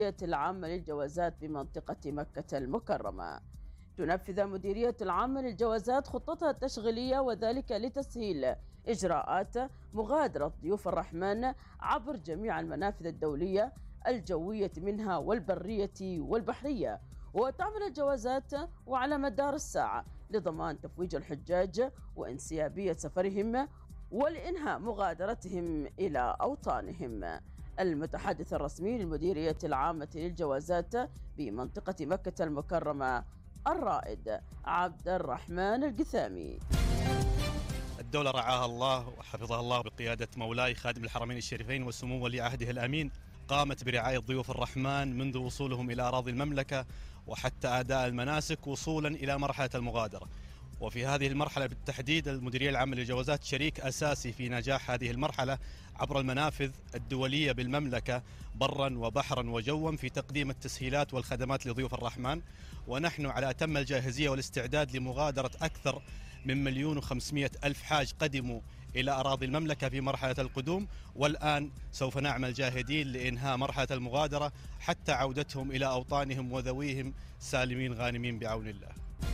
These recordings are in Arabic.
العامة للجوازات بمنطقة مكة المكرمة. تنفذ المديرية العامة للجوازات خطتها التشغيلية، وذلك لتسهيل إجراءات مغادرة ضيوف الرحمن عبر جميع المنافذ الدولية الجوية منها والبرية والبحرية. وتعمل الجوازات وعلى مدار الساعة لضمان تفويج الحجاج وانسيابية سفرهم ولإنهاء مغادرتهم إلى أوطانهم. المتحدث الرسمي للمديرية العامة للجوازات بمنطقة مكة المكرمة الرائد عبد الرحمن القثامي. الدولة رعاها الله وحفظها الله بقيادة مولاي خادم الحرمين الشريفين وسمو ولي عهده الأمين، قامت برعاية ضيوف الرحمن منذ وصولهم إلى أراضي المملكة وحتى أداء المناسك وصولا إلى مرحلة المغادرة. وفي هذه المرحلة بالتحديد المديرية العامة للجوازات شريك أساسي في نجاح هذه المرحلة عبر المنافذ الدولية بالمملكة برا وبحرا وجوا في تقديم التسهيلات والخدمات لضيوف الرحمن. ونحن على أتم الجاهزية والاستعداد لمغادرة أكثر من 1,500,000 حاج قدموا إلى أراضي المملكة في مرحلة القدوم، والآن سوف نعمل جاهدين لإنهاء مرحلة المغادرة حتى عودتهم إلى أوطانهم وذويهم سالمين غانمين بعون الله.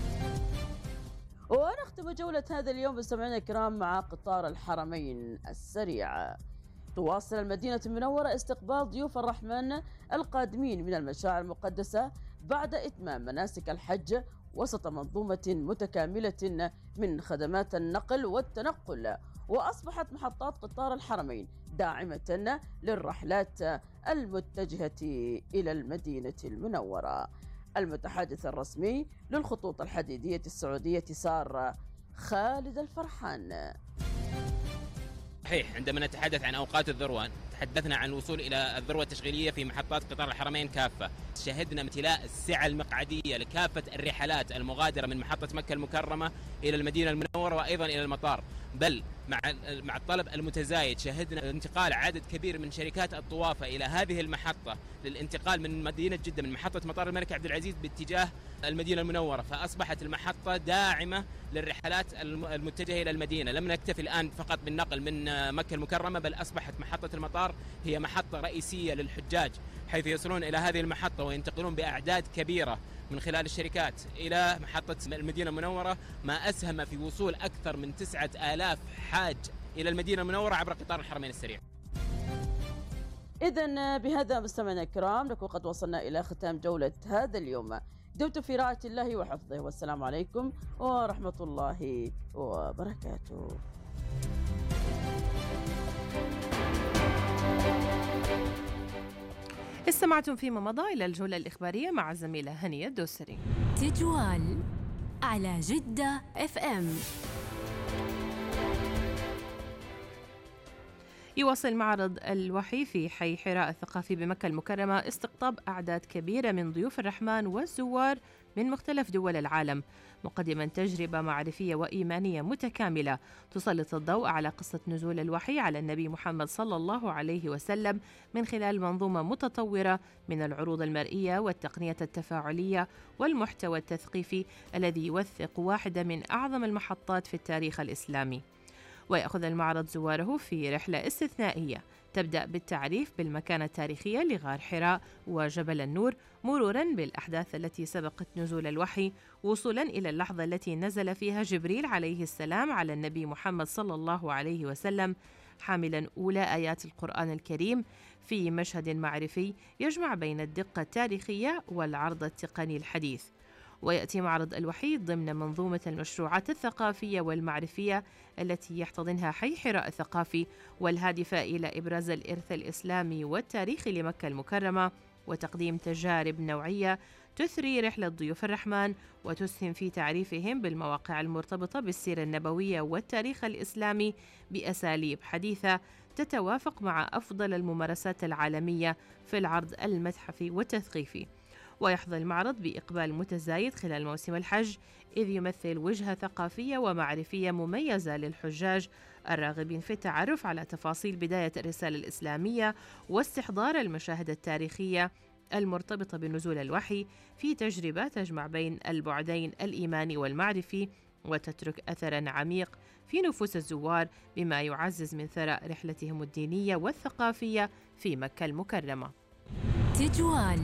ونختم جولة هذا اليوم مستمعينا الكرام مع قطار الحرمين السريع. تواصل المدينة المنورة استقبال ضيوف الرحمن القادمين من المشاعر المقدسة بعد إتمام مناسك الحج وسط منظومة متكاملة من خدمات النقل والتنقل. وأصبحت محطات قطار الحرمين داعمة للرحلات المتجهة إلى المدينة المنورة. المتحدث الرسمي للخطوط الحديدية السعودية صار خالد الفرحان. صحيح، عندما نتحدث عن أوقات الذروة تحدثنا عن الوصول إلى الذروة التشغيلية في محطات قطار الحرمين كافة. شهدنا امتلاء السعة المقعدية لكافة الرحلات المغادرة من محطة مكة المكرمة إلى المدينة المنورة وأيضا إلى المطار، بل مع الطلب المتزايد شهدنا انتقال عدد كبير من شركات الطوافة إلى هذه المحطة للانتقال من مدينة جدة من محطة مطار الملك عبد العزيز باتجاه المدينة المنورة. فأصبحت المحطة داعمة للرحلات المتجهة إلى المدينة. لم نكتفي الآن فقط بالنقل من مكة المكرمة، بل أصبحت محطة المطار هي محطة رئيسية للحجاج، حيث يصلون إلى هذه المحطة وينتقلون بأعداد كبيرة من خلال الشركات إلى محطة المدينة المنورة، ما أسهم في وصول أكثر من 9,000 حاج إلى المدينة المنورة عبر قطار الحرمين السريع. إذن بهذا مستمعينا الكرام نكون قد وصلنا إلى ختام جولة هذا اليوم. دمتم في رعاية الله وحفظه، والسلام عليكم ورحمة الله وبركاته. استمعتم فيما مضى إلى الجولة الإخبارية مع الزميلة هنية الدوسري. تجوال على جدة FM. يواصل معرض الوحي في حي حراء الثقافي بمكة المكرمة استقطاب أعداد كبيرة من ضيوف الرحمن والزوار من مختلف دول العالم، مقدما تجربة معرفية وإيمانية متكاملة تسلط الضوء على قصة نزول الوحي على النبي محمد صلى الله عليه وسلم من خلال منظومة متطورة من العروض المرئية والتقنية التفاعلية والمحتوى التثقيفي الذي يوثق واحدة من أعظم المحطات في التاريخ الإسلامي. ويأخذ المعرض زواره في رحلة استثنائية تبدأ بالتعريف بالمكانة التاريخية لغار حراء وجبل النور، مرورا بالأحداث التي سبقت نزول الوحي، وصولا إلى اللحظة التي نزل فيها جبريل عليه السلام على النبي محمد صلى الله عليه وسلم حاملا أولى آيات القرآن الكريم في مشهد معرفي يجمع بين الدقة التاريخية والعرض التقني الحديث. ويأتي معرض الوحي ضمن منظومة المشروعات الثقافية والمعرفية التي يحتضنها حي حراء الثقافي والهادفة إلى إبراز الإرث الإسلامي والتاريخي لمكة المكرمة وتقديم تجارب نوعية تثري رحلة ضيوف الرحمن وتسهم في تعريفهم بالمواقع المرتبطة بالسيرة النبوية والتاريخ الإسلامي بأساليب حديثة تتوافق مع أفضل الممارسات العالمية في العرض المتحفي والتثقيفي. ويحظى المعرض بإقبال متزايد خلال موسم الحج، إذ يمثل وجهة ثقافية ومعرفية مميزة للحجاج الراغبين في التعرف على تفاصيل بداية الرسالة الإسلامية واستحضار المشاهد التاريخية المرتبطة بنزول الوحي في تجربة تجمع بين البعدين الإيماني والمعرفي وتترك أثراً عميق في نفوس الزوار، بما يعزز من ثراء رحلتهم الدينية والثقافية في مكة المكرمة. تجوال